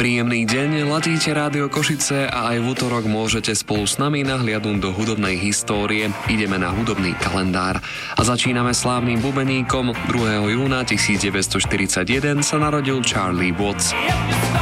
Príjemný deň, ladíte Rádio Košice a aj v utorok môžete spolu s nami nahliadnúť do hudobnej histórie. Ideme na hudobný kalendár a začíname slávnym bubeníkom. 2. júna 1941 sa narodil Charlie Watts.